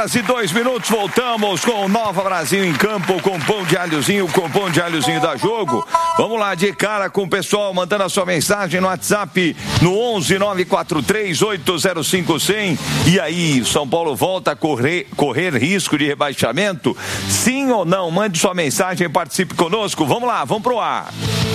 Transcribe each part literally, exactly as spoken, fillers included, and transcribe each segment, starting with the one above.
horas e dois minutos, voltamos com o Nova Brasil em campo, com pão de alhozinho, com pão de alhozinho da Jogo. Vamos lá, de cara com o pessoal mandando a sua mensagem no WhatsApp no onze nove quatro três oito zero cinco zero zero. E aí, São Paulo volta a correr, correr risco de rebaixamento? Sim ou não? Mande sua mensagem e participe conosco. Vamos lá, vamos pro ar.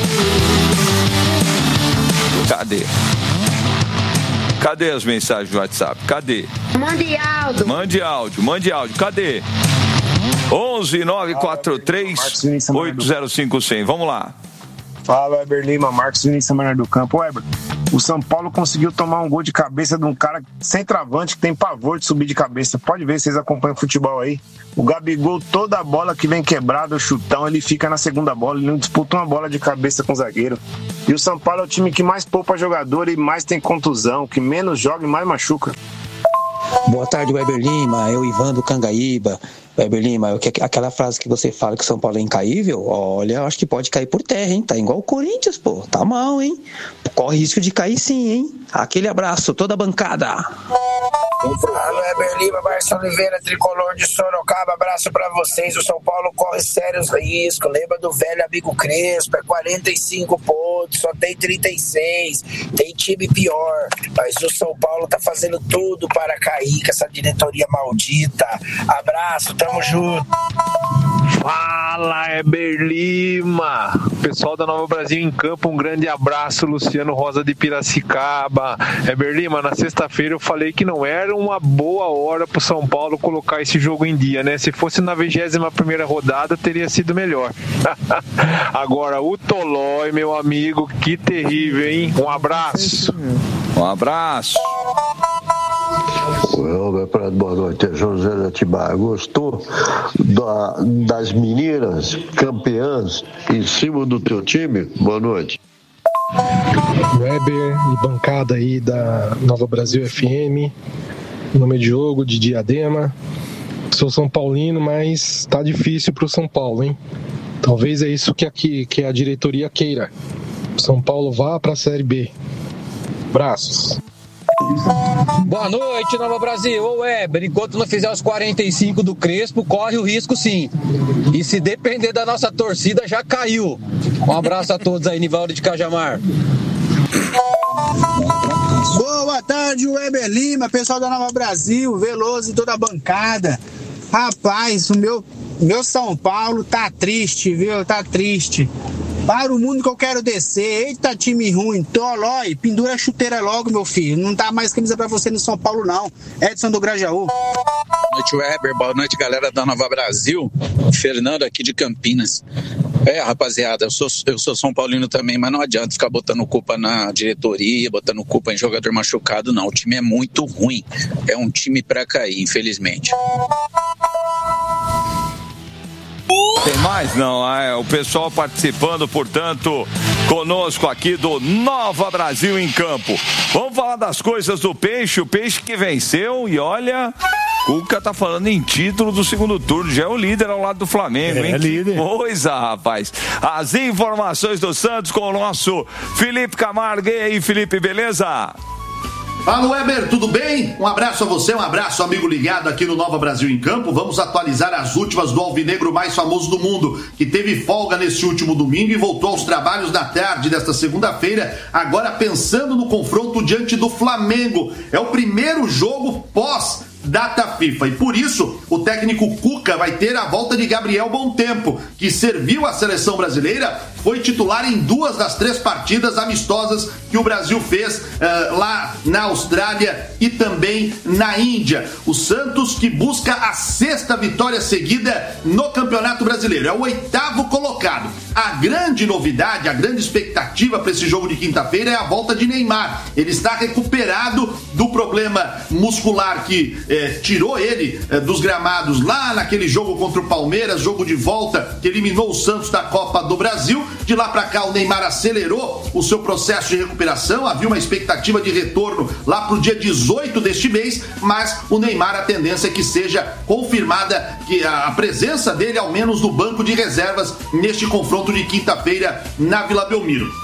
Cadê? Cadê as mensagens do WhatsApp? Cadê? Mande áudio. Mande áudio, mande áudio. Cadê? onze nove quatro três oito zero cinco zero zero. Vamos lá. Fala, Weber Lima, Marcos Vinícius Manuel do Campo. Weber, o São Paulo conseguiu tomar um gol de cabeça de um cara centroavante que tem pavor de subir de cabeça. Pode ver, vocês acompanham o futebol aí. O Gabigol, toda a bola que vem quebrada, o chutão, ele fica na segunda bola, ele não disputa uma bola de cabeça com o zagueiro. E o São Paulo é o time que mais poupa jogador e mais tem contusão, que menos joga e mais machuca. Boa tarde, Weber Lima, eu Ivan do Cangaíba. Weber Lima, aquela frase que você fala que o São Paulo é incaível, olha, eu acho que pode cair por terra, hein? Tá igual o Corinthians, pô, tá mal, hein? Corre risco de cair sim, hein? Aquele abraço, toda a bancada. Alô, Weber Lima, Márcio Oliveira, tricolor de Sorocaba, abraço pra vocês. O São Paulo corre sérios riscos, lembra do velho amigo Crespo, é quarenta e cinco pontos, só tem trinta e seis, tem time pior, mas o São Paulo tá fazendo tudo para cair com essa diretoria maldita. Abraço, tamo junto. Fala, Weber Lima, pessoal da Nova Brasil em campo, um grande abraço, Luciano Rosa de Piracicaba. Weber Lima, na sexta-feira eu falei que não era uma boa hora pro São Paulo colocar esse jogo em dia, né? Se fosse na vigésima primeira rodada, teria sido melhor. Agora, o Tolói, meu amigo, que terrível, hein? Um abraço. Um abraço. Meu Prado, boa noite, é José de Atibaia. Gostou da, das meninas campeãs em cima do teu time? Boa noite. Weber e bancada aí da Nova Brasil F M, nome de jogo de Diadema. Sou São Paulino, mas tá difícil pro São Paulo, hein? Talvez é isso que, aqui, que a diretoria queira. São Paulo vá pra Série B. Abraços. Boa noite, Nova Brasil. Ô Weber, enquanto não fizer os quarenta e cinco do Crespo, corre o risco sim. E se depender da nossa torcida, já caiu. Um abraço a todos aí, Nivaldo de Cajamar. Boa tarde, Weber Lima, pessoal da Nova Brasil, Veloso e toda a bancada. Rapaz, o meu, meu São Paulo tá triste, viu? Tá triste. Para o mundo que eu quero descer. Eita, time ruim. Tolói, pendura a chuteira logo, meu filho. Não dá mais camisa pra você no São Paulo, não. Edson do Grajaú. Boa noite, Weber. Boa noite, galera da Nova Brasil. Fernando aqui de Campinas. É, rapaziada, eu sou, eu sou São Paulino também, mas não adianta ficar botando culpa na diretoria, botando culpa em jogador machucado, não. O time é muito ruim. É um time pra cair, infelizmente. Tem mais? Não, é o pessoal participando, portanto, conosco aqui do Nova Brasil em Campo. Vamos falar das coisas do Peixe, o Peixe que venceu e olha, Cuca tá falando em título do segundo turno, já é o líder ao lado do Flamengo, hein? É líder. Coisa, rapaz. As informações do Santos com o nosso Felipe Camargo. E aí, Felipe, beleza? Fala, Weber, tudo bem? Um abraço a você, um abraço, amigo ligado aqui no Nova Brasil em Campo. Vamos atualizar as últimas do alvinegro mais famoso do mundo, que teve folga nesse último domingo e voltou aos trabalhos na tarde desta segunda-feira, agora pensando no confronto diante do Flamengo. É o primeiro jogo pós data FIFA, e por isso o técnico Cuca vai ter a volta de Gabriel Bontempo, que serviu a seleção brasileira, foi titular em duas das três partidas amistosas que o Brasil fez uh, lá na Austrália e também na Índia. O Santos que busca a sexta vitória seguida no Campeonato Brasileiro, é o oitavo colocado. A grande novidade, a grande expectativa para esse jogo de quinta-feira é a volta de Neymar. Ele está recuperado do problema muscular que eh, tirou ele eh, dos gramados lá naquele jogo contra o Palmeiras, jogo de volta que eliminou o Santos da Copa do Brasil. De lá para cá o Neymar acelerou o seu processo de recuperação, havia uma expectativa de retorno lá para o dia dezoito deste mês, mas o Neymar, a tendência é que seja confirmada que a presença dele ao menos no banco de reservas neste confronto de quinta-feira na Vila Belmiro.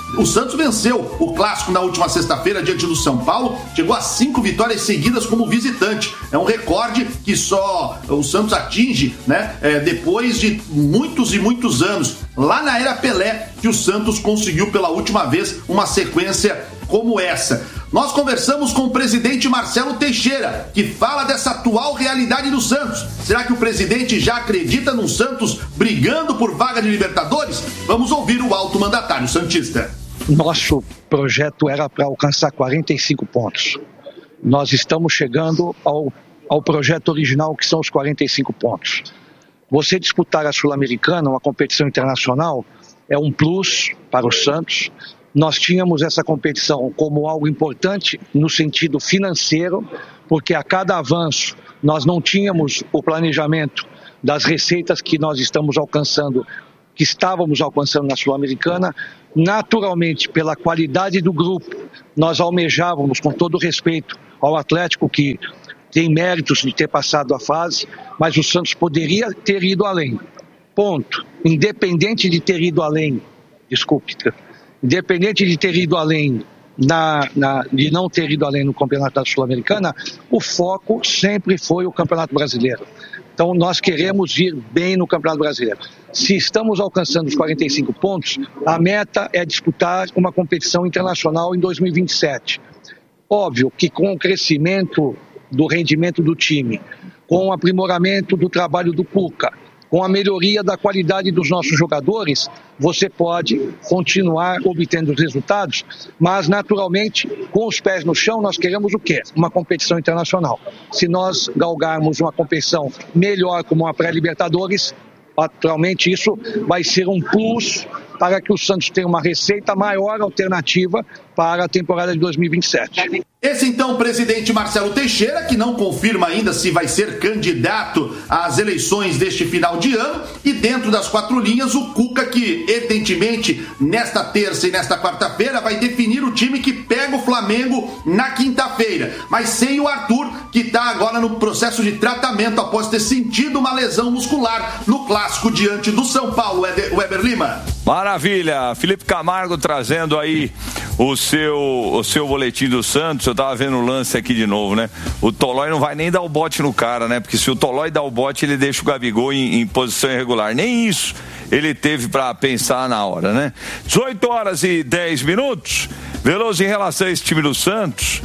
O Santos venceu o clássico na última sexta-feira diante do São Paulo, chegou a cinco vitórias seguidas como visitante. É um recorde que só o Santos atinge, né, é, depois de muitos e muitos anos. Lá na era Pelé, que o Santos conseguiu pela última vez uma sequência como essa. Nós conversamos com o presidente Marcelo Teixeira, que fala dessa atual realidade do Santos. Será que o presidente já acredita no Santos brigando por vaga de Libertadores? Vamos ouvir o alto mandatário santista. Nosso projeto era para alcançar quarenta e cinco pontos. Nós estamos chegando ao, ao projeto original, que são os quarenta e cinco pontos. Você disputar a Sul-Americana, uma competição internacional, é um plus para o Santos. Nós tínhamos essa competição como algo importante no sentido financeiro, porque a cada avanço nós não tínhamos o planejamento das receitas que nós estamos alcançando, que estávamos alcançando na Sul-Americana. Naturalmente, pela qualidade do grupo, nós almejávamos, com todo respeito ao Atlético, que tem méritos de ter passado a fase, mas o Santos poderia ter ido além. Ponto. Independente de ter ido além, desculpe, independente de ter ido além, na, na, de não ter ido além no Campeonato da Sul-Americana, o foco sempre foi o Campeonato Brasileiro. Então nós queremos ir bem no Campeonato Brasileiro. Se estamos alcançando os quarenta e cinco pontos, a meta é disputar uma competição internacional em dois mil e vinte e sete. Óbvio que com o crescimento do rendimento do time, com o aprimoramento do trabalho do Cuca, com a melhoria da qualidade dos nossos jogadores, você pode continuar obtendo os resultados, mas naturalmente, com os pés no chão, nós queremos o quê? Uma competição internacional. Se nós galgarmos uma competição melhor como a pré-Libertadores, naturalmente isso vai ser um plus para que o Santos tenha uma receita maior alternativa para a temporada de dois mil e vinte e sete. Esse então, o presidente Marcelo Teixeira, que não confirma ainda se vai ser candidato às eleições deste final de ano, e dentro das quatro linhas, o Cuca, que evidentemente nesta terça e nesta quarta-feira vai definir o time que pega o Flamengo na quinta-feira, mas sem o Arthur, que está agora no processo de tratamento após ter sentido uma lesão muscular no clássico diante do São Paulo. Weber Lima. Maravilha, Felipe Camargo trazendo aí o seu, o seu boletim do Santos. Eu tava vendo o lance aqui de novo, né? O Tolói não vai nem dar o bote no cara, né? Porque se o Tolói dá o bote, ele deixa o Gabigol em, em posição irregular. Nem isso ele teve para pensar na hora, né? dezoito horas e dez minutos. Veloso, em relação a esse time do Santos,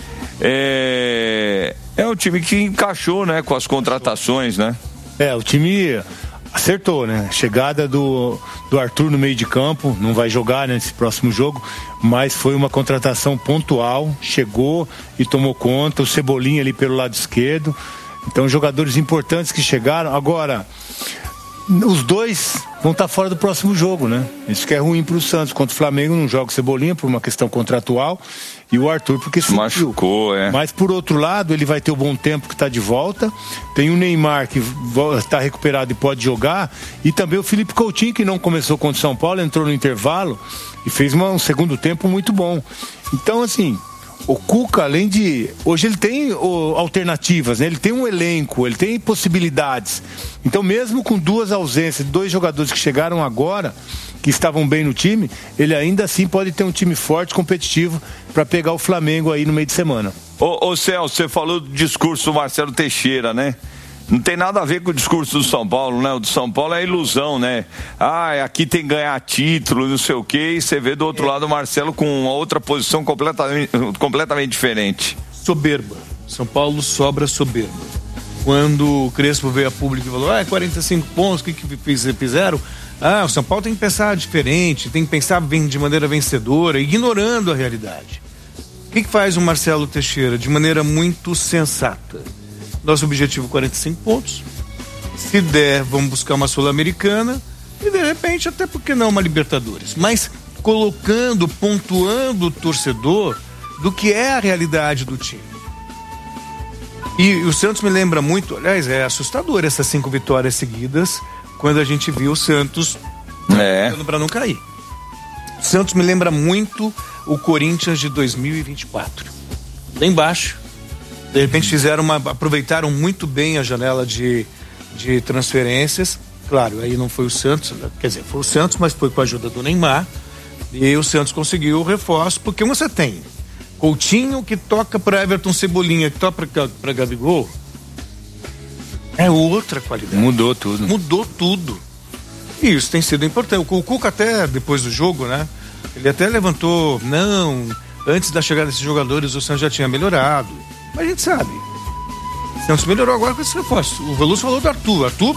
é, é um time que encaixou, né? Com as contratações, né? É, o time acertou, né? Chegada do, do Arthur no meio de campo, não vai jogar, né, nesse próximo jogo, mas foi uma contratação pontual, chegou e tomou conta, o Cebolinha ali pelo lado esquerdo. Então, jogadores importantes que chegaram. Agora, os dois vão estar fora do próximo jogo, né? Isso que é ruim para o Santos. Contra o Flamengo não joga o Cebolinha por uma questão contratual, e o Arthur porque se machucou, é. Mas por outro lado, ele vai ter o Bom Tempo, que está de volta. Tem o Neymar, que está recuperado e pode jogar, e também o Felipe Coutinho, que não começou contra o São Paulo, entrou no intervalo e fez uma, um segundo tempo muito bom. Então, assim, o Cuca, além de... Hoje ele tem oh, alternativas, né? Ele tem um elenco, ele tem possibilidades. Então, mesmo com duas ausências, dois jogadores que chegaram agora, que estavam bem no time, ele ainda assim pode ter um time forte, competitivo, para pegar o Flamengo aí no meio de semana. Ô, ô Celso, você falou do discurso do Marcelo Teixeira, né? Não tem nada a ver com o discurso do São Paulo, né? O do São Paulo é ilusão, né? Ah, aqui tem que ganhar título, não sei o quê, e você vê do outro lado o Marcelo com uma outra posição completamente, completamente diferente. Soberba. São Paulo sobra soberba. Quando o Crespo veio a público e falou, ah, quarenta e cinco pontos, o que que fizeram? Ah, o São Paulo tem que pensar diferente, tem que pensar de maneira vencedora, ignorando a realidade. O que que faz o Marcelo Teixeira? De maneira muito sensata. Nosso objetivo quarenta e cinco pontos. Se der, vamos buscar uma Sul-Americana e de repente, até porque não uma Libertadores. Mas colocando, pontuando o torcedor do que é a realidade do time. E o Santos me lembra muito, aliás, é assustador essas cinco vitórias seguidas, quando a gente viu o Santos é. lutando para não cair. O Santos me lembra muito o Corinthians de dois mil e vinte e quatro. Lá embaixo. De repente fizeram uma, aproveitaram muito bem a janela de, de transferências. Claro, aí não foi o Santos, quer dizer, foi o Santos, mas foi com a ajuda do Neymar. E o Santos conseguiu o reforço, porque você tem Coutinho que toca para Everton Cebolinha, que toca para Gabigol. É outra qualidade. Mudou tudo. Mudou tudo. E isso tem sido importante. O Cuca até, depois do jogo, né? Ele até levantou, não, antes da chegada desses jogadores o Santos já tinha melhorado. Mas a gente sabe. O Santos melhorou agora com esse reforço. O Veloso falou do Arthur. Arthur,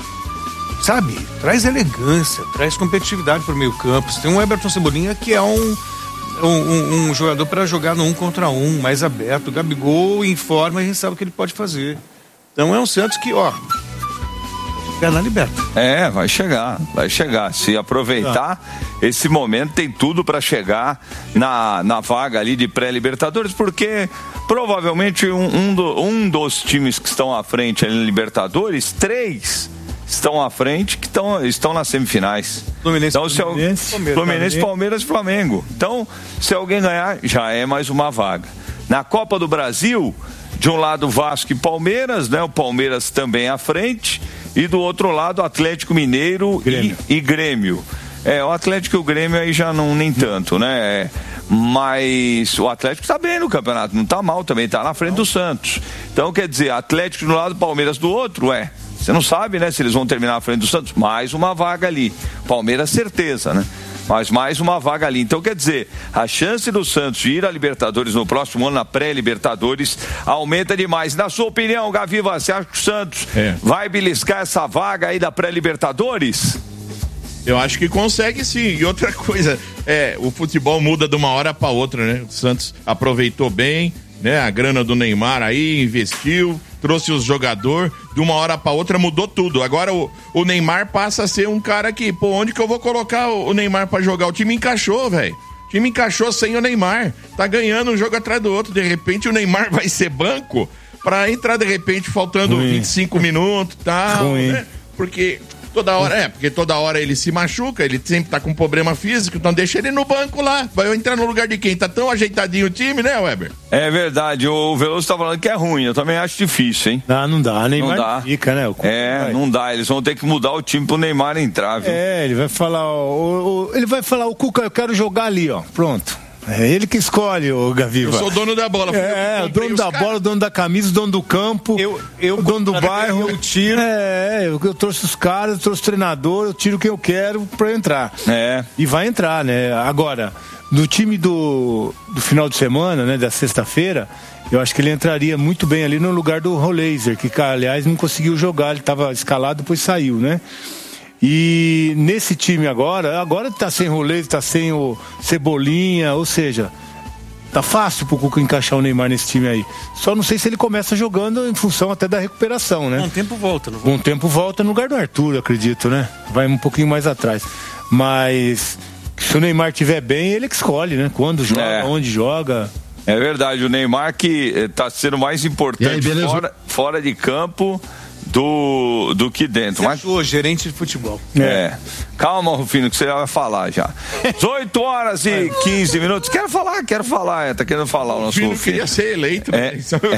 sabe, traz elegância, traz competitividade para o meio campo. Você tem um Everton Cebolinha que é um, um, um, um jogador para jogar no um contra um, mais aberto. O Gabigol em forma, a gente sabe o que ele pode fazer. Então é um Santos que, ó, chegar na liberta. É, vai chegar, vai chegar. Se aproveitar ah. esse momento, tem tudo para chegar na, na vaga ali de pré-Libertadores, porque provavelmente um, um, do, um dos times que estão à frente ali na Libertadores, três estão à frente que tão, estão nas semifinais. Fluminense, então, se Fluminense, Palmeiras, Fluminense, Palmeiras e Flamengo. Então, se alguém ganhar, já é mais uma vaga. Na Copa do Brasil, de um lado Vasco e Palmeiras, né? O Palmeiras também à frente, e do outro lado Atlético Mineiro Grêmio. E, e Grêmio. É, o Atlético e o Grêmio aí já não nem tanto, né? Mas o Atlético está bem no campeonato, não está mal também, está na frente do Santos. Então, quer dizer, Atlético de um lado, Palmeiras do outro, é. Você não sabe, né, se eles vão terminar na frente do Santos. Mais uma vaga ali. Palmeiras, certeza, né? Mas mais uma vaga ali. Então, quer dizer, a chance do Santos de ir à Libertadores no próximo ano, na pré-Libertadores, aumenta demais. Na sua opinião, Gaviva, você acha que o Santos é. vai beliscar essa vaga aí da pré-Libertadores? Eu acho que consegue sim. E outra coisa, é, o futebol muda de uma hora para outra, né? O Santos aproveitou bem, né? A grana do Neymar aí, investiu, trouxe os jogadores, de uma hora para outra mudou tudo. Agora o, o Neymar passa a ser um cara que, pô, onde que eu vou colocar o, o Neymar para jogar? O time encaixou, velho. O time encaixou sem o Neymar. Tá ganhando um jogo atrás do outro. De repente o Neymar vai ser banco para entrar de repente faltando Ruim. vinte e cinco minutos e tal, Ruim. né? Porque toda hora, é, porque toda hora ele se machuca, ele sempre tá com problema físico, então deixa ele no banco lá. Vai entrar no lugar de quem? Tá tão ajeitadinho o time, né, Weber? É verdade, o Veloso tá falando que é ruim, eu também acho difícil, hein? Não, não dá, Neymar não dá. Fica, né? É, vai. não dá, eles vão ter que mudar o time pro Neymar entrar, viu? É, ele vai falar, o, o, ele vai falar, o Cuca, eu quero jogar ali, ó, pronto. É ele que escolhe, o Gaviva. Eu sou o dono da bola. É, o dono da cara. bola, o dono da camisa, o dono do campo, eu, eu, o dono do bairro. Eu tiro. É, eu, eu trouxe os caras, eu trouxe o treinador, eu tiro o que eu quero pra entrar. É. E vai entrar, né? Agora, no time do, do final de semana, né, da sexta-feira, eu acho que ele entraria muito bem ali no lugar do Roleiser, que, aliás, não conseguiu jogar, ele tava escalado, depois saiu, né? E nesse time agora, agora tá sem Roleiser, tá sem o Cebolinha, ou seja, tá fácil pro Cuca encaixar o Neymar nesse time aí. Só não sei se ele começa jogando em função até da recuperação, né? Um tempo volta, não volta. Um tempo volta no lugar do Arthur, acredito, né? Vai um pouquinho mais atrás. Mas se o Neymar estiver bem, ele que escolhe, né? Quando joga, é. onde joga. É verdade, o Neymar que tá sendo mais importante aí, fora, fora de campo do, do que dentro. Você mas achou, gerente de futebol. É. é. Calma, Rufino, que você já vai falar já. dezoito horas e quinze minutos. Quero falar, quero falar. É, tá querendo falar o nosso Rufino. queria ser eleito. É.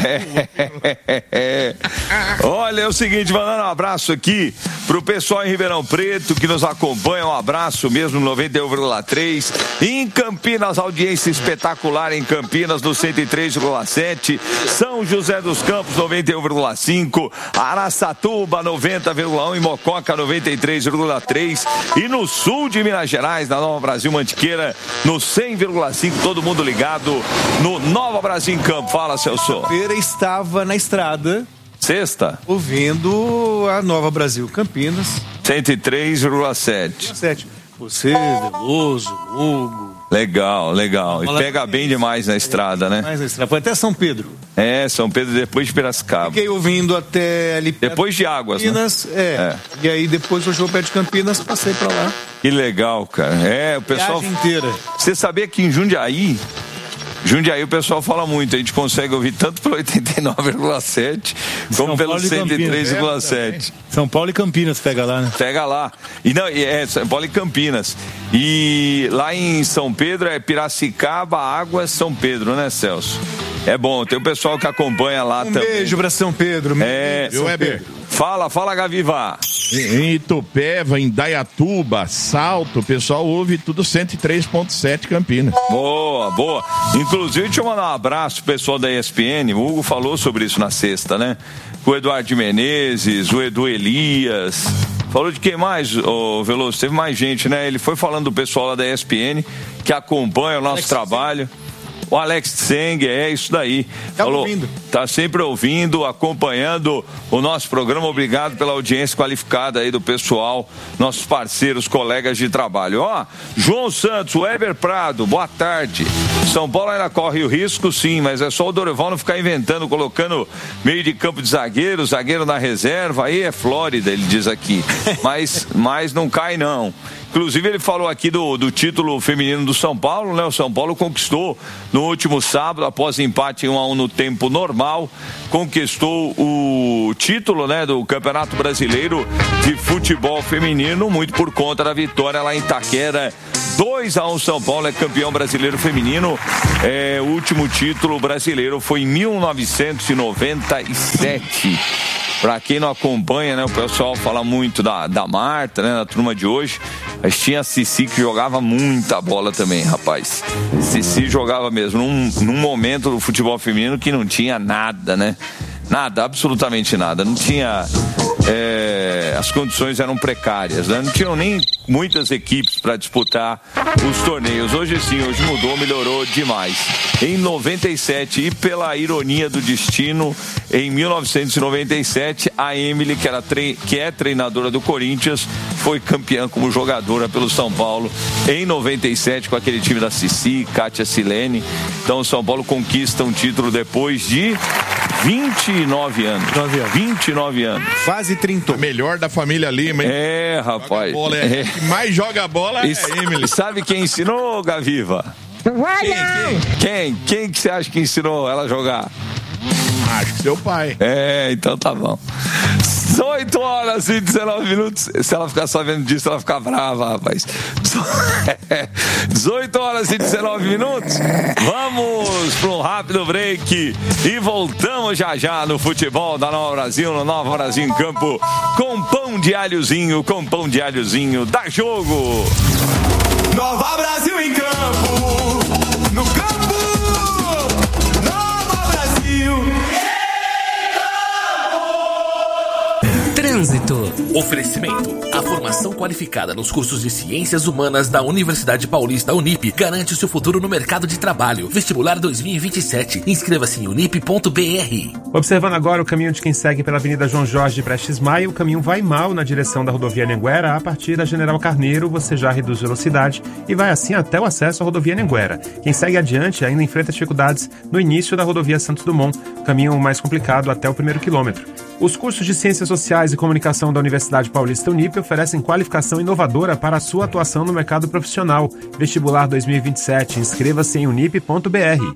É. É. Olha, é o seguinte, mandando um abraço aqui pro pessoal em Ribeirão Preto que nos acompanha. Um abraço mesmo, noventa e um vírgula três. Em Campinas, audiência espetacular em Campinas, no cento e três vírgula sete. São José dos Campos, noventa e um vírgula cinco. Araçatuba, noventa vírgula um. E Mococa, noventa e três vírgula três. E no sul de Minas Gerais, na Nova Brasil Mantiqueira, no cem vírgula cinco, todo mundo ligado no Nova Brasil em Campo. Fala, Celso. Feira estava na estrada. Sexta? Ouvindo a Nova Brasil Campinas. cento e três vírgula sete. Você, Veloso, Hugo. Legal, legal. E pega bem demais na estrada, né? Mais na estrada. Foi até São Pedro. É, São Pedro depois de Piracicaba. Fiquei ouvindo até ali perto depois de Águas, Campinas, né? É. é. E aí depois o jogo perto de Campinas, passei pra lá. Que legal, cara. É, o pessoal... Viagem inteira. Você sabia que em Jundiaí... Jundiaí o pessoal fala muito, a gente consegue ouvir tanto pelo oitenta e nove vírgula sete como pelo cento e três vírgula sete. São Paulo e Campinas pega lá, né? Pega lá. E não, é São Paulo e Campinas. E lá em São Pedro é Piracicaba, Águas, São Pedro, né, Celso? É bom, tem o pessoal que acompanha lá um também. Um beijo pra São Pedro. É, São Pedro. Fala, fala, Gaviva. Em Itupeva, em Dayatuba, Salto, o pessoal ouve tudo cento e três ponto sete Campinas. Boa, boa. Inclusive, deixa eu mandar um abraço pro pessoal da E S P N. O Hugo falou sobre isso na sexta, né? O Eduardo de Menezes, o Edu Elias. Falou de quem mais, ô Veloso? Teve mais gente, né? Ele foi falando do pessoal lá da E S P N que acompanha o nosso Alex trabalho. Sim. O Alex Tseng, é isso daí. Tá Falou, ouvindo. Tá sempre ouvindo, acompanhando o nosso programa. Obrigado pela audiência qualificada aí do pessoal, nossos parceiros, colegas de trabalho. Ó, João Santos, o Weber Prado, boa tarde. São Paulo ainda corre o risco, sim, mas é só o Dorival não ficar inventando, colocando meio de campo de zagueiro, zagueiro na reserva, aí é Flórida, ele diz aqui. Mas, mas não cai, não. Inclusive, ele falou aqui do, do título feminino do São Paulo, né? O São Paulo conquistou no último sábado, após empate em um a um no tempo normal, conquistou o título, né, do Campeonato Brasileiro de Futebol Feminino, muito por conta da vitória lá em Itaquera. dois a um, São Paulo é campeão brasileiro feminino. É, o último título brasileiro foi em mil novecentos e noventa e sete. Pra quem não acompanha, né, o pessoal fala muito da, da Marta, né, na turma de hoje, mas tinha a Cici que jogava muita bola também, rapaz. Cici jogava mesmo num, num momento do futebol feminino que não tinha nada, né? Nada, absolutamente nada. Não tinha... É, as condições eram precárias, né? Não tinham nem muitas equipes para disputar os torneios. Hoje sim, hoje mudou, melhorou demais. Em noventa e sete, e pela ironia do destino, em mil novecentos e noventa e sete, a Emily, que, era tre... que é treinadora do Corinthians, foi campeã como jogadora pelo São Paulo em noventa e sete, com aquele time da Cici, Kátia Silene. Então o São Paulo conquista um título depois de vinte e nove anos. vinte e nove anos. Quase trinta. A melhor da família Lima, hein? É, rapaz. Bola, é. É. Que mais joga bola e, é a Emily. Sabe quem ensinou, Gaviva? Vai, quem, quem? Quem que você acha que ensinou ela a jogar? Acho que seu pai. É, então tá bom. oito horas e dezenove minutos. Se ela ficar sabendo disso, ela fica brava, rapaz. dezoito horas e dezenove minutos. Vamos para um rápido break e voltamos já já no futebol da Nova Brasil, no Nova Brasil em Campo, com pão de alhozinho, com pão de alhozinho. Dá jogo! Nova Brasil em Campo, no campo, Nova Brasil. Trânsito. Oferecimento. A formação qualificada nos cursos de Ciências Humanas da Universidade Paulista Unip garante o seu futuro no mercado de trabalho. Vestibular dois mil e vinte e sete. Inscreva-se em unip ponto b r. Observando agora o caminho de quem segue pela Avenida João Jorge Prestes Maia, o caminho vai mal na direção da rodovia Anhanguera. A partir da General Carneiro, você já reduz velocidade e vai assim até o acesso à rodovia Anhanguera. Quem segue adiante ainda enfrenta dificuldades no início da rodovia Santos Dumont, caminho mais complicado até o primeiro quilômetro. Os cursos de Ciências Sociais e Comunicação da Universidade Paulista Unip oferecem qualificação inovadora para a sua atuação no mercado profissional. Vestibular dois mil e vinte e sete. Inscreva-se em unip ponto b r.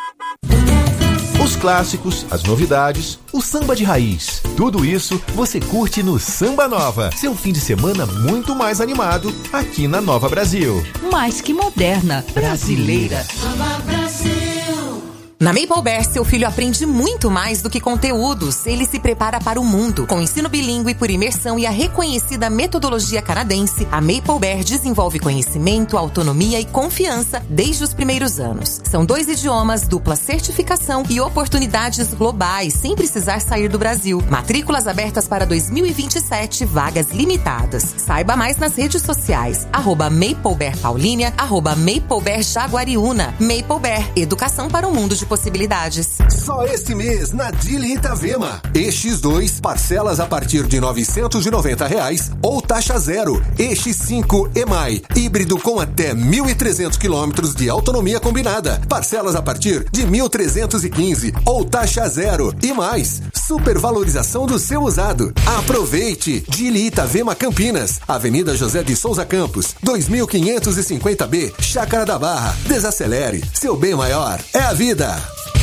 Os clássicos, as novidades, o samba de raiz. Tudo isso você curte no Samba Nova. Seu fim de semana muito mais animado aqui na Nova Brasil. Mais que moderna, brasileira. Nova Brasil. Na Maple seu filho aprende muito mais do que conteúdos. Ele se prepara para o mundo. Com ensino bilíngue por imersão e a reconhecida metodologia canadense, a Maple desenvolve conhecimento, autonomia e confiança desde os primeiros anos. São dois idiomas, dupla certificação e oportunidades globais, sem precisar sair do Brasil. Matrículas abertas para dois mil e vinte e sete, vagas limitadas. Saiba mais nas redes sociais. Arroba Maple Paulínia, arroba Maple Jaguariúna. Maple educação para um mundo de possibilidades. Só este mês na Dili Itavema. E X dois, parcelas a partir de novecentos e noventa reais ou taxa zero. E X cinco E M I, híbrido com até mil e trezentos quilômetros de autonomia combinada. Parcelas a partir de mil trezentos e quinze ou taxa zero. E mais, supervalorização do seu usado. Aproveite! Dili Itavema Campinas, Avenida José de Souza Campos, dois mil quinhentos e cinquenta B, Chácara da Barra. Desacelere, seu bem maior é a vida.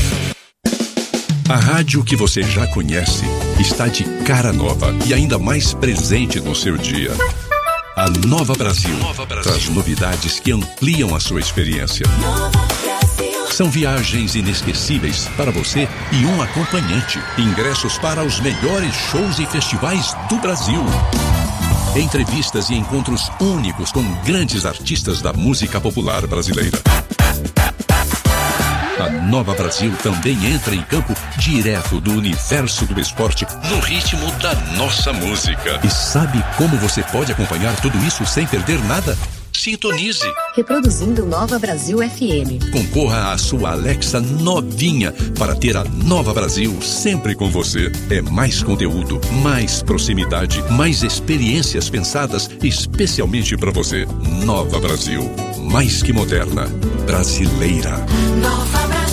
A rádio que você já conhece está de cara nova e ainda mais presente no seu dia. A Nova Brasil, Nova Brasil traz novidades que ampliam a sua experiência. Nova Brasil. São viagens inesquecíveis para você e um acompanhante. Ingressos para os melhores shows e festivais do Brasil. Entrevistas e encontros únicos com grandes artistas da música popular brasileira. A Nova Brasil também entra em campo direto do universo do esporte no ritmo da nossa música. E sabe como você pode acompanhar tudo isso sem perder nada? Sintonize. Reproduzindo Nova Brasil F M. Concorra à sua Alexa novinha para ter a Nova Brasil sempre com você. É mais conteúdo, mais proximidade, mais experiências pensadas especialmente para você. Nova Brasil. Mais que moderna. Brasileira. Nova Brasil.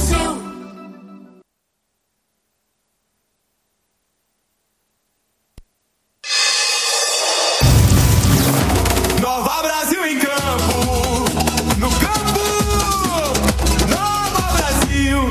Nova Brasil em campo. No campo. Nova Brasil.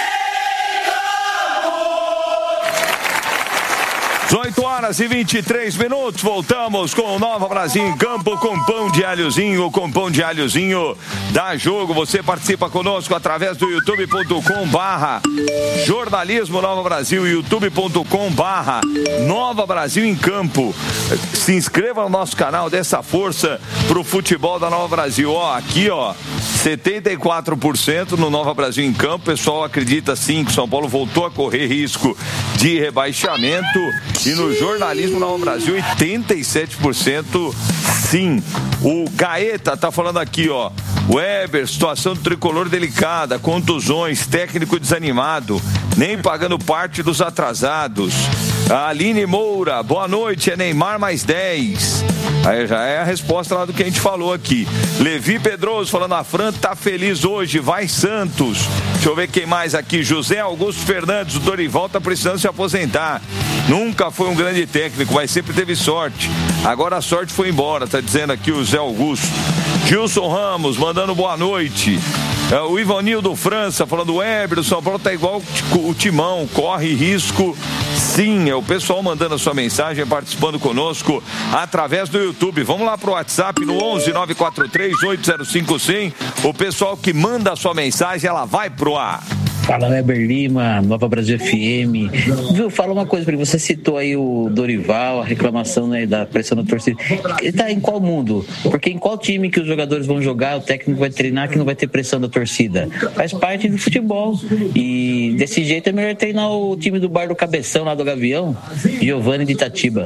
dezoito horas e vinte e três minutos, voltamos com o Nova Brasil em campo com pão de alhozinho, com pão de alhozinho dá jogo. Você participa conosco através do youtube ponto com barra jornalismo Nova Brasil, youtube ponto com barra Nova Brasil em campo. Se inscreva no nosso canal, dê essa força pro futebol da Nova Brasil. Ó, aqui ó, setenta e quatro por cento no Nova Brasil em campo. O pessoal acredita sim que São Paulo voltou a correr risco de rebaixamento. E no jornalismo Nova Brasil, oitenta e sete por cento sim. O Gaeta tá falando aqui, ó. Weber, situação do tricolor delicada, contusões, técnico desanimado, nem pagando parte dos atrasados. A Aline Moura, boa noite, é Neymar mais dez. Aí já é a resposta lá do que a gente falou aqui. Levi Pedroso falando, a Fran tá feliz hoje, vai Santos. Deixa eu ver quem mais aqui. José Augusto Fernandes, o Dorival tá precisando se aposentar. Nunca foi um grande técnico, mas sempre teve sorte. Agora a sorte foi embora, tá dizendo aqui o Zé Augusto. Gilson Ramos, mandando boa noite. É, o Ivanildo França, falando, Weber, o São Paulo tá igual o Timão, corre risco. Sim, é o pessoal mandando a sua mensagem, participando conosco através do YouTube. Vamos lá pro WhatsApp no onze nove quatro três oito zero cinco cem. O pessoal que manda a sua mensagem, ela vai pro ar. Fala, Weber Lima, Nova Brasil F M. Viu, fala uma coisa pra ele. Você citou aí o Dorival, a reclamação, né, da pressão da torcida. Ele tá em qual mundo? Porque em qual time que os jogadores vão jogar, o técnico vai treinar que não vai ter pressão da torcida? Faz parte do futebol. E desse jeito é melhor treinar o time do Bar do Cabeção, lá do Gavião, Giovanni de Itatiba.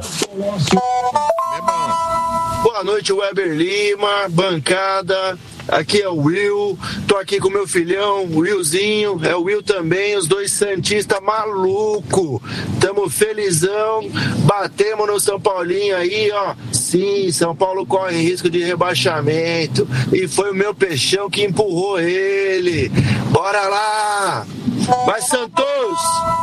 Boa noite, Weber Lima, bancada. Aqui é o Will, tô aqui com meu filhão, o Willzinho, é o Will também, os dois santistas maluco. Tamo felizão, batemos no São Paulinho aí, ó. Sim, São Paulo corre risco de rebaixamento e foi o meu peixão que empurrou ele. Bora lá! Vai, Santos!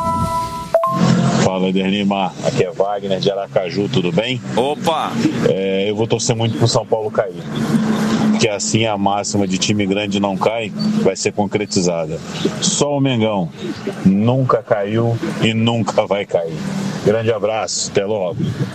Fala, Eder Lima, aqui é Wagner de Aracaju, tudo bem? Opa! É, eu vou torcer muito pro São Paulo cair, porque assim a máxima de time grande não cai vai ser concretizada. Só o Mengão nunca caiu e nunca vai cair. Grande abraço, até logo.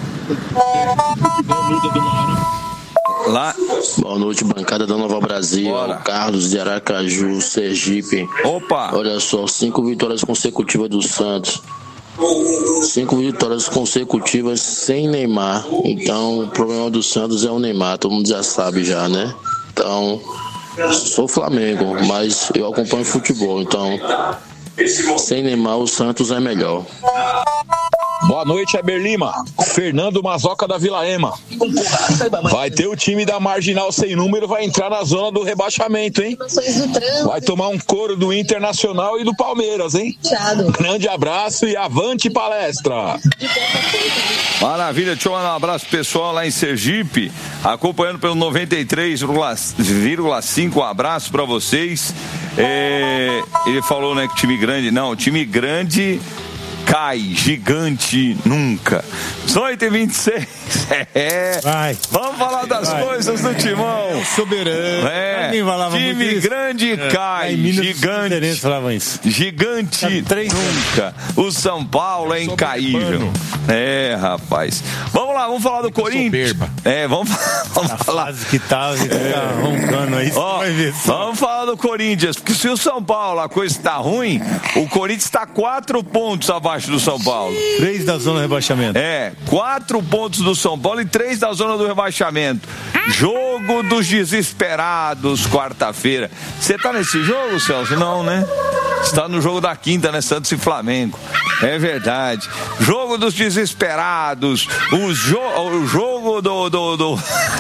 Lá. Boa noite, bancada da Nova Brasil. Bora. Carlos de Aracaju, Sergipe. Opa! Olha só, cinco vitórias consecutivas do Santos. Cinco vitórias consecutivas sem Neymar. Então o problema do Santos é o Neymar, todo mundo já sabe já, né? Então, sou Flamengo, mas eu acompanho futebol, então sem Neymar o Santos é melhor. Boa noite, Weber Lima. Fernando Mazoca da Vila Ema. Vai ter o time da Marginal sem número, vai entrar na zona do rebaixamento, hein? Vai tomar um couro do Internacional e do Palmeiras, hein? Grande abraço e avante palestra. Maravilha, deixa eu mandar um abraço pessoal lá em Sergipe, acompanhando pelo noventa e três vírgula cinco, um abraço pra vocês. É, ele falou, né, que time grande, não, time grande cai, gigante nunca. dezoito e vinte e seis. É. Vai. Vamos falar das vai, coisas vai, do Timão. É soberano. É. Time grande é. cai, é, gigante. Falavam isso. Gigante nunca. O São Paulo é incaível. É, rapaz. Vamos lá, vamos falar do Corinthians. Soberba. É, vamos, vamos A falar. fase que tá, tá roncando aí, você Ó, vai ver. vamos falar do Corinthians, porque se o São Paulo, a coisa tá ruim, o Corinthians tá quatro pontos abaixo do São Paulo. Três da zona do rebaixamento. É, quatro pontos do São Paulo e três da zona do rebaixamento. Jogo dos desesperados, quarta-feira. Você tá nesse jogo, Celso? Não, né? Você tá no jogo da quinta, né? Santos e Flamengo. É verdade. Jogo dos desesperados. O, jo o jogo do, do, do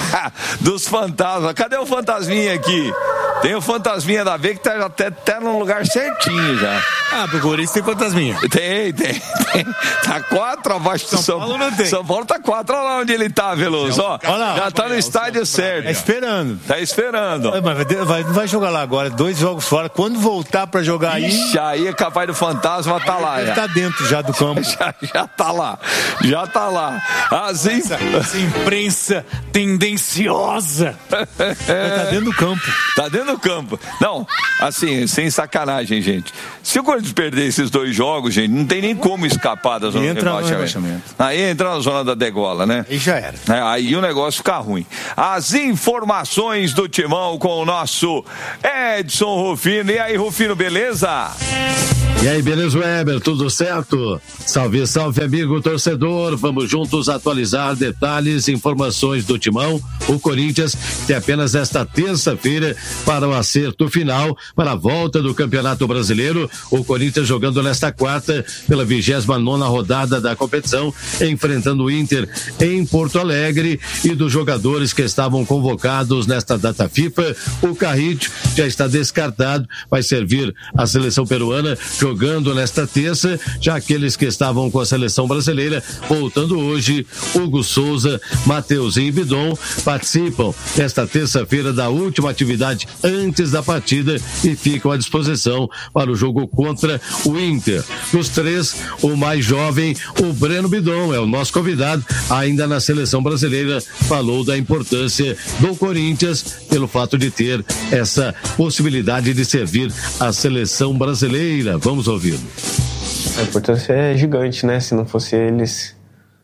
dos fantasmas. Cadê o fantasminha aqui? Tem o fantasminha da V que tá até, até no lugar certinho já. Ah, pro Corinthians tem fantasminha. Tem, tem, tem. Tá quatro abaixo do São, São Paulo. Não tem. São Paulo tá quatro. Olha lá onde ele tá, Veloso. Ó, olha lá, já tá no estádio certo. Tá esperando. Tá esperando. É, mas vai, vai, vai jogar lá agora. Dois jogos fora. Quando voltar pra jogar aí. Ixi, aí é capaz do fantasma tá lá. Ele tá dentro já do campo. Já, já tá lá. Já tá lá. Assim. Essa, essa imprensa tendenciosa. Tá dentro do campo. Tá dentro do campo. Não, assim, sem sacanagem, gente. Se o Corinthians perder esses dois jogos, gente, não tem nem como escapar da zona entra do rebaixamento. rebaixamento. Aí entra na zona da degola, né? Aí já era. É, aí o negócio fica ruim. As informações do Timão com o nosso Edson Rufino. E aí, Rufino, beleza? E aí, beleza, Weber? Tudo certo? Salve, salve, amigo torcedor. Vamos juntos atualizar detalhes e informações do Timão. O Corinthians tem apenas esta terça-feira para o acerto final para a volta do Campeonato Brasileiro. O Corinthians jogando nesta quarta pela vigésima nona rodada da competição, enfrentando o Inter em Porto Alegre. E dos jogadores que estavam convocados nesta data FIFA, o Carrillo já está descartado, vai servir a seleção peruana jogando nesta terça, já aqueles que estavam com a seleção brasileira voltando hoje, Hugo Souza, Mateuzinho e Bidon participam nesta terça-feira da última atividade antes da partida e ficam à disposição para o jogo contra o Inter. Dos três, o mais jovem, o Breno Bidon, é o nosso convidado, ainda na seleção brasileira, falou da importância do Corinthians pelo fato de ter essa possibilidade de servir a seleção brasileira. Vamos ouvi-lo. A importância é gigante, né? Se não fosse eles,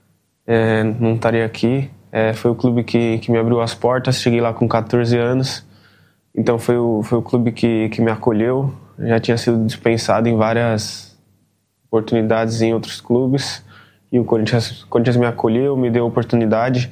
é, não estaria aqui. É, foi o clube que, que me abriu as portas, cheguei lá com catorze anos, então foi o, foi o clube que, que me acolheu. Já tinha sido dispensado em várias oportunidades em outros clubes, e o Corinthians, o Corinthians me acolheu, me deu a oportunidade,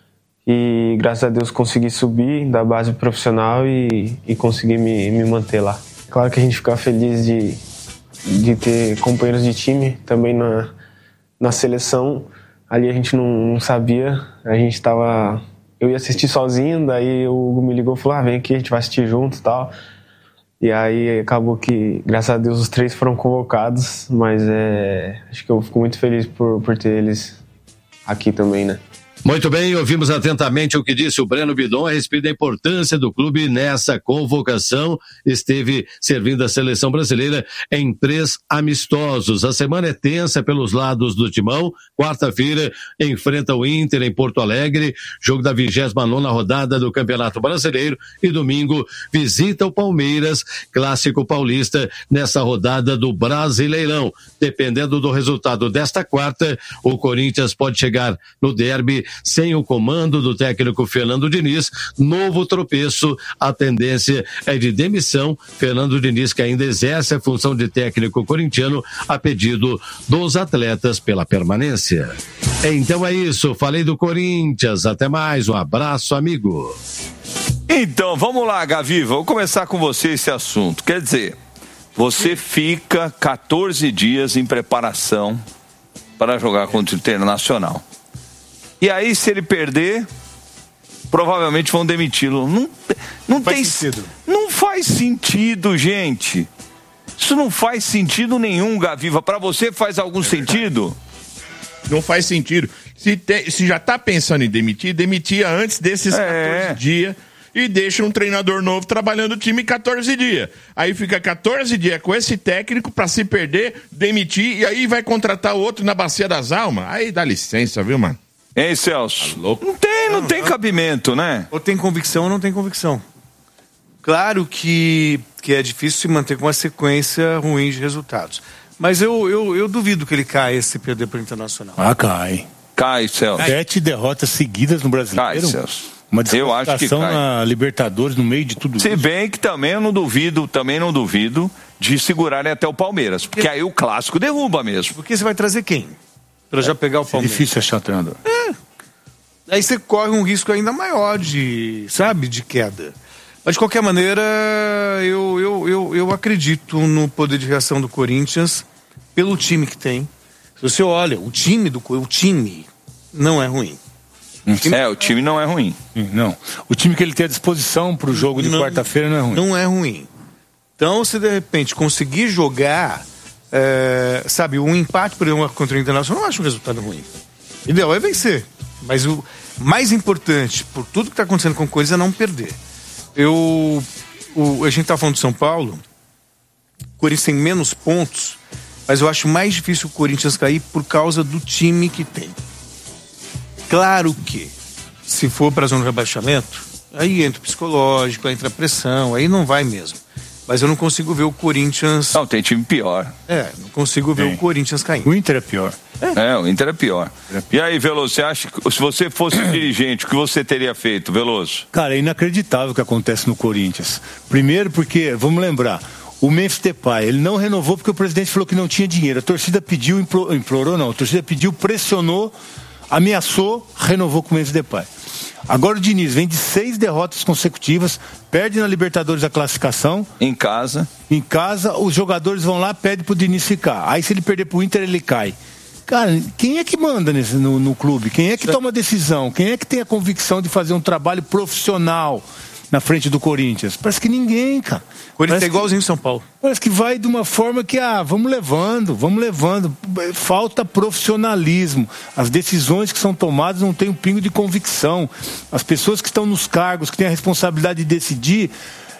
e graças a Deus consegui subir da base profissional e, e consegui me, me manter lá. Claro que a gente fica feliz de, de ter companheiros de time também na, na seleção. Ali a gente não, não sabia, a gente estava... Eu ia assistir sozinho, daí o Hugo me ligou e falou, ah, vem aqui, a gente vai assistir junto e tal. E aí acabou que, graças a Deus, os três foram convocados, mas é, acho que eu fico muito feliz por, por ter eles aqui também, né? Muito bem, ouvimos atentamente o que disse o Breno Bidon a respeito da importância do clube nessa convocação. Esteve servindo a seleção brasileira em três amistosos. A semana é tensa pelos lados do Timão. Quarta-feira enfrenta o Inter em Porto Alegre, jogo da vigésima nona rodada do Campeonato Brasileiro, e domingo visita o Palmeiras, clássico paulista, nessa rodada do Brasileirão. Dependendo do resultado desta quarta, o Corinthians pode chegar no derby sem o comando do técnico Fernando Diniz. Novo tropeço, a tendência é de demissão. Fernando Diniz, que ainda exerce a função de técnico corintiano, a pedido dos atletas pela permanência. Então é isso, falei do Corinthians, até mais, um abraço, amigo. Então, vamos lá, Gavi, vou começar com você esse assunto. Quer dizer, você fica quatorze dias em preparação para jogar contra o Internacional. E aí, se ele perder, provavelmente vão demiti-lo. Não, não tem sentido. Não faz sentido, gente. Isso não faz sentido nenhum, Gaviva. Para você faz algum sentido? Não faz sentido. Se, te, se já tá pensando em demitir, demitia antes desses é. quatorze dias e deixa um treinador novo trabalhando o time quatorze dias. Aí fica quatorze dias com esse técnico para se perder, demitir, e aí vai contratar outro na Bacia das Almas. Aí dá licença, viu, mano? Hein, Celso? Tá louco? Não tem, não, não tem não. cabimento, né? Ou tem convicção ou não tem convicção. Claro que, que é difícil se manter com uma sequência ruim de resultados. Mas eu, eu, eu duvido que ele caia se perder para o Internacional. Ah, cai. Cai, Celso. Sete derrotas seguidas no Brasileiro. Cai, Celso. Uma Eu acho que cai. na Libertadores no meio de tudo Se isso. bem que também eu não duvido, também não duvido de segurarem até o Palmeiras, porque aí o clássico derruba mesmo. Porque você vai trazer quem? Pra já pegar o Palmeiras. É difícil achar o treinador. É. Aí você corre um risco ainda maior de, sabe, de queda. Mas de qualquer maneira, eu, eu, eu, eu acredito no poder de reação do Corinthians pelo time que tem. Se você olha, o time do o time não é ruim. É, o time não é ruim. Não. O time que ele tem à disposição para o jogo de quarta-feira não é ruim. Não é ruim. Então, se de repente conseguir jogar, é, sabe, um empate, por exemplo, contra o Internacional, eu não acho um resultado ruim. O ideal é vencer. Mas o mais importante, por tudo que está acontecendo com o Corinthians, é não perder. Eu, o, a gente está falando de São Paulo, o Corinthians tem menos pontos, mas eu acho mais difícil o Corinthians cair por causa do time que tem. Claro que, se for para a zona de rebaixamento, aí entra o psicológico, entra a pressão, aí não vai mesmo. Mas eu não consigo ver o Corinthians... Não, tem time pior. É, não consigo ver Tem. o Corinthians caindo. O Inter é pior. É, é o Inter é pior. E aí, Veloso, você acha que se você fosse dirigente, o que você teria feito, Veloso? Cara, é inacreditável o que acontece no Corinthians. Primeiro porque, vamos lembrar, o Memphis Depay, ele não renovou porque o presidente falou que não tinha dinheiro. A torcida pediu, implorou, implorou não, a torcida pediu, pressionou, ameaçou, renovou com o Memphis Depay. Agora o Diniz vem de seis derrotas consecutivas, perde na Libertadores a classificação. Em casa. Em casa, os jogadores vão lá, pedem pro Diniz ficar. Aí se ele perder pro Inter, ele cai. Cara, quem é que manda nesse, no, no clube? Quem é que toma a decisão? Quem é que tem a convicção de fazer um trabalho profissional na frente do Corinthians? Parece que ninguém, cara. O Corinthians Parece é igualzinho que, São Paulo. Parece que vai de uma forma que, ah, vamos levando, vamos levando. Falta profissionalismo. As decisões que são tomadas não têm um pingo de convicção. As pessoas que estão nos cargos, que têm a responsabilidade de decidir,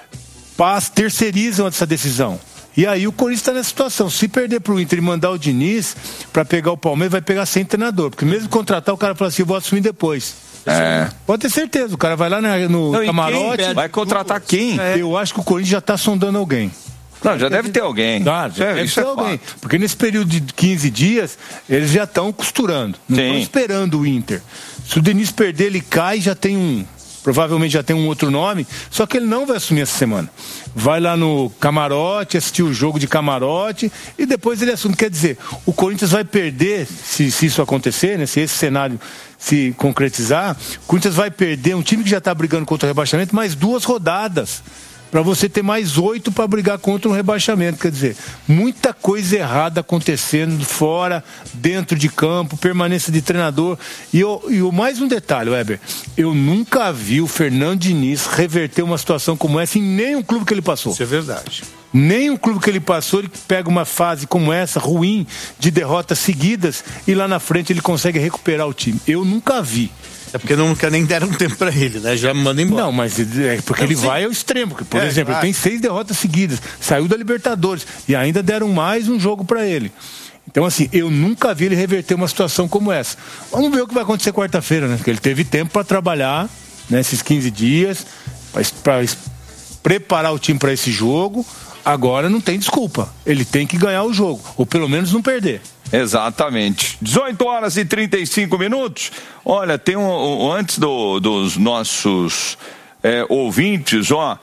paz, terceirizam essa decisão. E aí o Corinthians está nessa situação. Se perder pro Inter e mandar o Diniz para pegar o Palmeiras, vai pegar sem treinador. Porque mesmo contratar, o cara fala assim, eu vou assumir depois. É. Pode ter certeza, o cara vai lá na, no Não, camarote. Vai contratar quem? É. Eu acho que o Corinthians já está sondando alguém. Não, já deve ter alguém. Tá, já é, deve isso ter é alguém. fato. Porque nesse período de quinze dias, eles já estão costurando. Não estão esperando o Inter. Se o Diniz perder, ele cai, já tem um... Provavelmente já tem um outro nome, só que ele não vai assumir essa semana. Vai lá no camarote, assistir o jogo de camarote e depois ele assume. Quer dizer, o Corinthians vai perder, se, se isso acontecer, né, se esse cenário se concretizar, o Corinthians vai perder um time que já está brigando contra o rebaixamento mais duas rodadas. Para você ter mais oito para brigar contra um rebaixamento. Quer dizer, muita coisa errada acontecendo fora, dentro de campo, permanência de treinador. E, eu, e o mais um detalhe, Weber, eu nunca vi o Fernando Diniz reverter uma situação como essa em nenhum clube que ele passou. Isso é verdade. Nem o clube que ele passou, ele pega uma fase como essa, ruim, de derrotas seguidas, e lá na frente ele consegue recuperar o time. Eu nunca vi. É porque nunca nem deram tempo pra ele, né? Já manda embora. Não, mas é porque ele vai ao extremo. Por É, exemplo, claro. ele tem seis derrotas seguidas, saiu da Libertadores e ainda deram mais um jogo pra ele. Então, assim, eu nunca vi ele reverter uma situação como essa. Vamos ver o que vai acontecer quarta-feira, né? Porque ele teve tempo pra trabalhar nesses quinze dias, pra preparar o time pra esse jogo. Agora não tem desculpa. Ele tem que ganhar o jogo, ou pelo menos não perder. Exatamente. dezoito horas e trinta e cinco minutos. Olha, tem um, um antes do, dos nossos é, ouvintes, ó,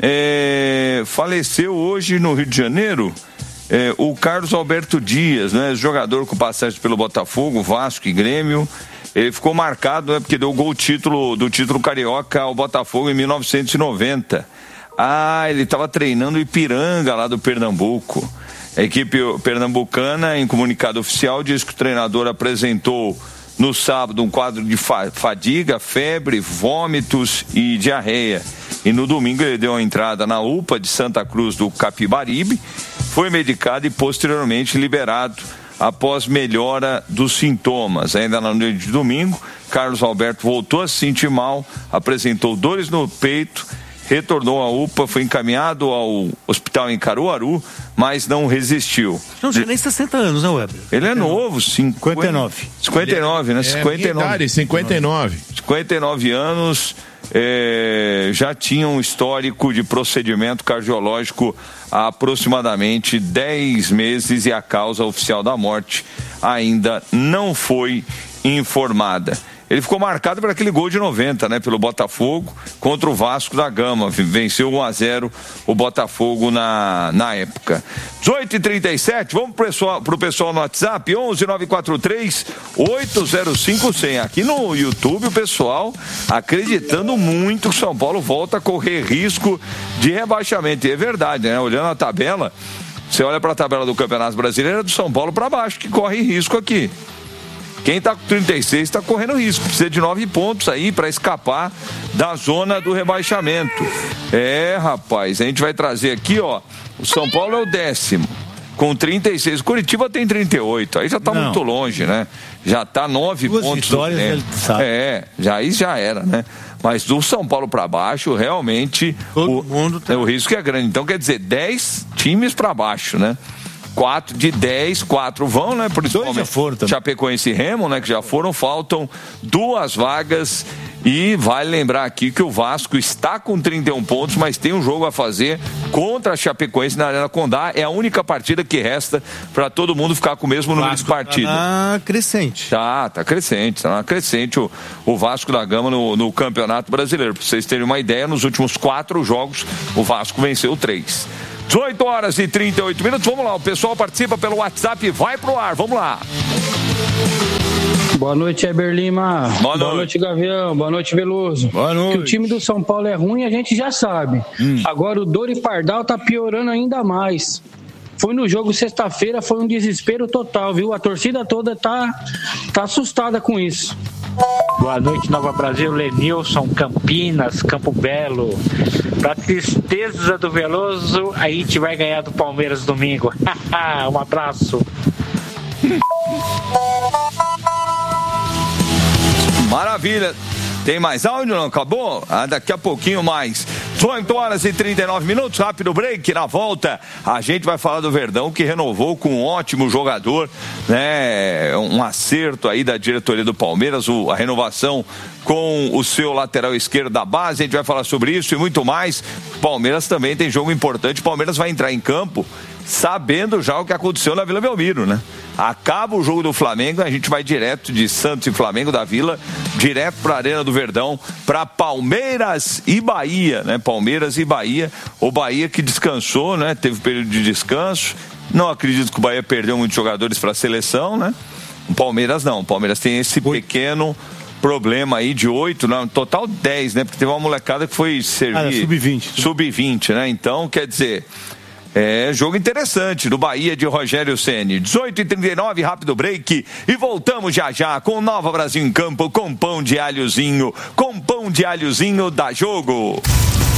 é, faleceu hoje no Rio de Janeiro é, o Carlos Alberto Dias, né, jogador com passagem pelo Botafogo, Vasco e Grêmio. Ele ficou marcado, né, porque deu o gol título, do título carioca ao Botafogo em mil novecentos e noventa. Ah, ele estava treinando o Ipiranga lá do Pernambuco. A equipe pernambucana, em comunicado oficial, diz que o treinador apresentou no sábado um quadro de fadiga, febre, vômitos e diarreia. E no domingo ele deu a entrada na U P A de Santa Cruz do Capibaribe, foi medicado e posteriormente liberado após melhora dos sintomas. Ainda na noite de domingo, Carlos Alberto voltou a se sentir mal, apresentou dores no peito, retornou à U P A, foi encaminhado ao hospital em Caruaru, mas não resistiu. Não tinha nem sessenta anos, né, Weber? Ele é novo, cinquenta e nove. cinquenta e nove, né? É, cinquenta e nove. idade, cinquenta e nove. cinquenta e nove anos, é, já tinha um histórico de procedimento cardiológico há aproximadamente dez meses e a causa oficial da morte ainda não foi informada. Ele ficou marcado por aquele gol de noventa, né? Pelo Botafogo contra o Vasco da Gama. Venceu um a zero o Botafogo na, na época. dezoito e trinta e sete, vamos pro pessoal, pro pessoal no WhatsApp, onze nove quatro três oito zero cinco zero zero. Aqui no YouTube o pessoal acreditando muito que o São Paulo volta a correr risco de rebaixamento. E é verdade, né? Olhando a tabela, você olha para a tabela do Campeonato Brasileiro, é do São Paulo para baixo que corre risco aqui. Quem está com trinta e seis está correndo risco, precisa de nove pontos aí para escapar da zona do rebaixamento. É, rapaz, a gente vai trazer aqui, ó, o São Paulo é o décimo, com trinta e seis, o Curitiba tem trinta e oito, aí já está muito longe, né? Já está nove Duas pontos. Vitórias, né? ele sabe. É, já, aí já era, né? Mas do São Paulo para baixo, realmente, Todo o, mundo tá... o risco é grande. Então, quer dizer, dez times para baixo, né? quatro de dez, quatro vão, né? Principalmente já foram também. Chapecoense e Remo, né? Que já foram, faltam duas vagas. E vale lembrar aqui que o Vasco está com trinta e um pontos, mas tem um jogo a fazer contra a Chapecoense na Arena Condá. É a única partida que resta para todo mundo ficar com o mesmo número de partidas. Tá crescente. Tá, tá crescente, tá crescente o, o Vasco da Gama no, no Campeonato Brasileiro. Para vocês terem uma ideia, nos últimos quatro jogos, o Vasco venceu três. dezoito horas e trinta e oito minutos, vamos lá, o pessoal participa pelo WhatsApp, vai pro ar, vamos lá. Boa noite, Heber Lima. Boa noite. Boa noite, Gavião. Boa noite, Veloso. Boa noite. Que o time do São Paulo é ruim, a gente já sabe. Hum. Agora o Dori Pardal tá piorando ainda mais. Foi no jogo sexta-feira, foi um desespero total, viu? A torcida toda tá, tá assustada com isso. Boa noite, Nova Brasil, Lenilson, Campinas, Campo Belo. Pra tristeza do Veloso, a gente vai ganhar do Palmeiras domingo. Um abraço. Maravilha. Tem mais áudio, não? Acabou? Ah, daqui a pouquinho mais. dezoito horas e trinta e nove minutos, rápido break. Na volta, a gente vai falar do Verdão, que renovou com um ótimo jogador, né? Um acerto aí da diretoria do Palmeiras, o, a renovação com o seu lateral esquerdo da base. A gente vai falar sobre isso e muito mais. Palmeiras também tem jogo importante. O Palmeiras vai entrar em campo sabendo já o que aconteceu na Vila Belmiro, né? Acaba o jogo do Flamengo, a gente vai direto de Santos e Flamengo da Vila, direto para a Arena do Verdão, para Palmeiras e Bahia, né? Palmeiras e Bahia, o Bahia que descansou, né? Teve um período de descanso. Não acredito que o Bahia perdeu muitos jogadores para a seleção, né? O Palmeiras não, o Palmeiras tem esse pequeno problema aí de oito, no total dez, né? Porque teve uma molecada que foi servir... Ah, sub vinte. sub vinte, né? Então, quer dizer... É jogo interessante do Bahia de Rogério Ceni. dezoito e trinta e nove, rápido break. E voltamos já já com Nova Brasil em Campo, com pão de alhozinho, com pão de alhozinho da Jogo.